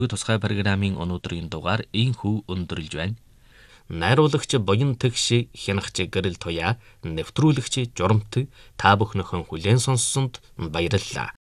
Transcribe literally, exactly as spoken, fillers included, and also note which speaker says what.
Speaker 1: Тусгай программын өнөөдрийн дугаар ийхүү өндөрлж байна. Найруулагч Буян Тэгш, хянагч Гэрэл Туяа, нэвтрүүлэгч Журамт та бүхнийхэн хүлээн сонссонд баярлалаа.